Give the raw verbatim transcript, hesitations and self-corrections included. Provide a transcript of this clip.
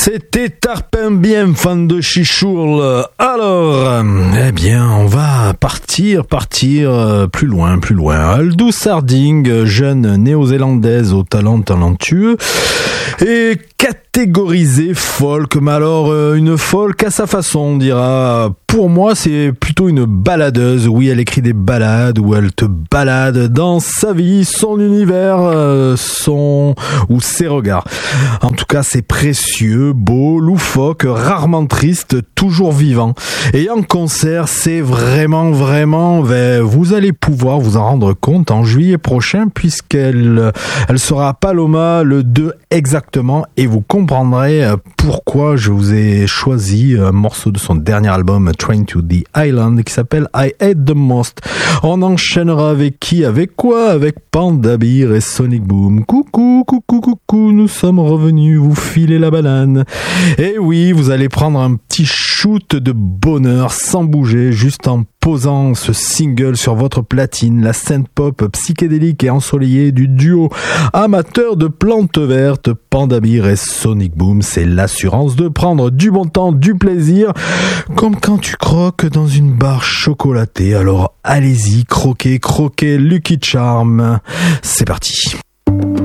C'était Tarpin bien, fan de Chichourle. Alors, eh bien, on va partir, partir plus loin, plus loin. Aldous Harding, jeune néo-zélandaise au talent talentueux, et catégorisée folk, mais alors une folk à sa façon, on dira. Pour moi, c'est plutôt une balladeuse. Oui, elle écrit des ballades où elle te balade dans sa vie, son univers, son ou ses regards. En tout cas, c'est précieux, beau, loufoque, rarement triste, toujours vivant. Et en concert, c'est vraiment, vraiment, vous allez pouvoir vous en rendre compte en juillet prochain, puisqu'elle elle sera à Paloma le deux exactement, et vous comprendrez pourquoi je vous ai choisi un morceau de son dernier album, Train to the Island, qui s'appelle I Hate the Most. On enchaînera avec qui? Avec quoi? Avec Panda Bear et Sonic Boom. Coucou, coucou, coucou, nous sommes revenus vous filer la banane. Et oui, vous allez prendre un petit shoot de bonheur sans bouger, juste en posant ce single sur votre platine, la synth pop psychédélique et ensoleillée du duo amateur de plantes vertes, Panda Bear et Sonic Boom. C'est l'assurance de prendre du bon temps, du plaisir, comme quand tu croques dans une barre chocolatée. Alors allez-y, croquez, croquez, Lucky Charm. C'est parti.